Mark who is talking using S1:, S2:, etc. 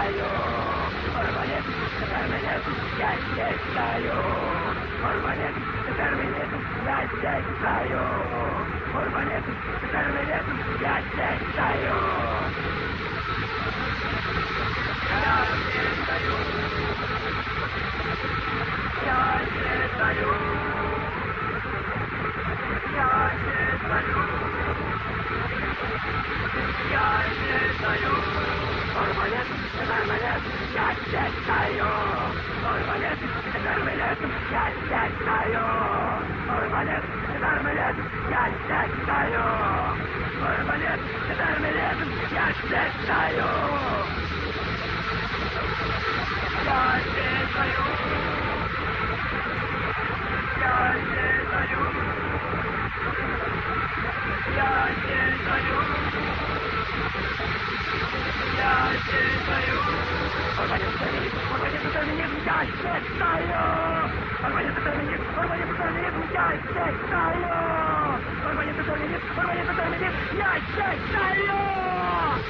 S1: стою, арбалет, арбалет, я здесь стою, арбалет, арбалет, я здесь стою, арбалет, арбалет, я здесь стою. Я здесь стою, я здесь стою, я здесь стою, я здесь стою. Арбалет, арбалет, я здесь стою. Арбалет, арбалет, я здесь стою. Арбалет, арбалет, я здесь стою. Арбалет, арбалет, я здесь стою. Я здесь стою. Я здесь стою. Я здесь стою. Я здесь стою. Арбалет, арбалет, арбалет, я здесь стою. Арбалет, арбалет, арбалет, арбалет, я здесь стою. Арбалет, арбалет, арбалет, арбалет, я здесь стою.